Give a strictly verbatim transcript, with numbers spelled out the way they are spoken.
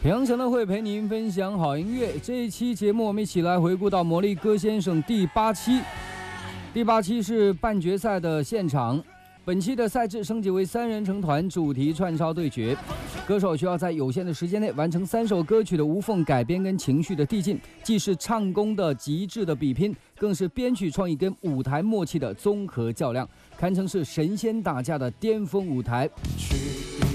平阳神乐会陪您分享好音乐。这一期节目，我们一起来回顾到魔力歌先生第八期。第八期是半决赛的现场。本期的赛制升级为三人成团主题串烧对决，歌手需要在有限的时间内完成三首歌曲的无缝改编跟情绪的递进，既是唱功的极致的比拼，更是编曲创意跟舞台默契的综合较量，堪称是神仙打架的巅峰舞台。去